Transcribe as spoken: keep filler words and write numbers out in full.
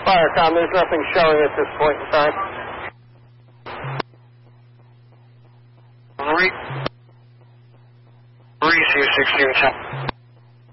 Firecom, there's nothing showing at this point in time. Re- receive sixteen ten.